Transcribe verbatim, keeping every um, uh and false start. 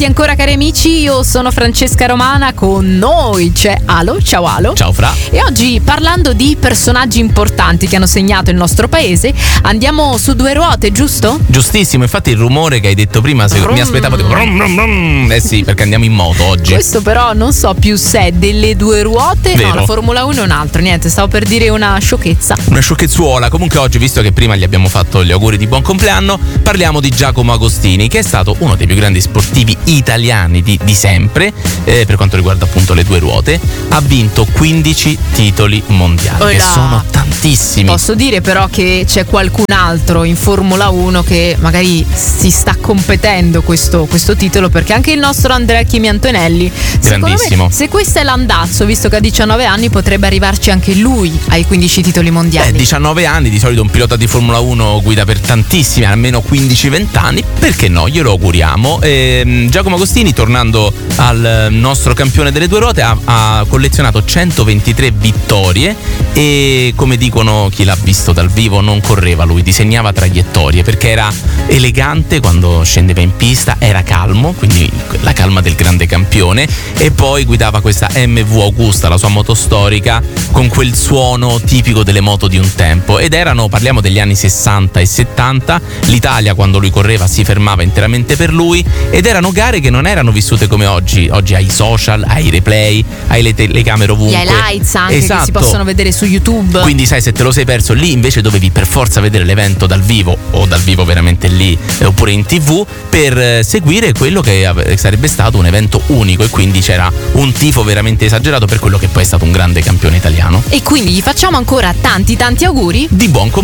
Bentrovati ancora cari amici, io sono Francesca Romana, con noi c'è Alo, ciao Alo. Ciao Fra. E oggi, parlando di personaggi importanti che hanno segnato il nostro paese, andiamo su due ruote, giusto? Giustissimo, infatti il rumore che hai detto prima se, mi aspettavo tipo, brum, brum, brum. Eh sì, perché andiamo in moto oggi. Questo però non so più se è delle due ruote. Vero. No, la Formula uno è un altro, niente, stavo per dire una sciocchezza. Una sciocchezzuola. Comunque oggi, visto che prima gli abbiamo fatto gli auguri di buon compleanno, parliamo di Giacomo Agostini, che è stato uno dei più grandi sportivi italiani di, di sempre, eh, per quanto riguarda appunto le due ruote. Ha vinto quindici titoli mondiali, Ola. che sono tantissimi. Posso dire però che c'è qualcun altro in Formula uno che magari si sta competendo questo, questo titolo, perché anche il nostro Andrea Chimi Antonelli, secondo me, se questo è l'andazzo, visto che ha diciannove anni, potrebbe arrivarci anche lui ai quindici titoli mondiali. Eh, diciannove anni, di solito un pilota di Formula uno guida per tantissimi, almeno quindici venti anni, perché no, glielo auguriamo. E, Giacomo Agostini, tornando al nostro campione delle due ruote, ha, ha collezionato centoventitré vittorie e, come dicono chi l'ha visto dal vivo, non correva lui, disegnava traiettorie, perché era elegante quando scendeva in pista, era calmo, quindi la calma del grande campione, e poi guidava questa M V Augusta, la sua moto storica, con quel suono tipico delle moto di un tempo. Ed erano, parliamo degli anni sessanta e settanta, l'Italia quando lui correva si fermava interamente per lui, ed erano gare che non erano vissute come oggi. Oggi hai i social, hai i replay, hai le telecamere ovunque, gli highlights anche, esatto, che si possono vedere su YouTube. Quindi sai, se te lo sei perso lì, invece dovevi per forza vedere l'evento dal vivo, o dal vivo veramente lì, eh, oppure in tv, per eh, seguire quello che ave- sarebbe stato un evento unico. E quindi c'era un tifo veramente esagerato per quello che poi è stato un grande campione italiano. E quindi gli facciamo ancora tanti tanti auguri Di buon compleanno.